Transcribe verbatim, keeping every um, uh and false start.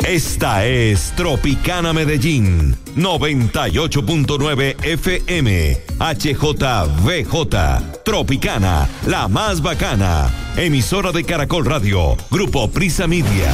Esta es Tropicana Medellín, noventa y ocho punto nueve F M, H J V J, Tropicana, la más bacana, emisora de Caracol Radio, Grupo Prisa Media.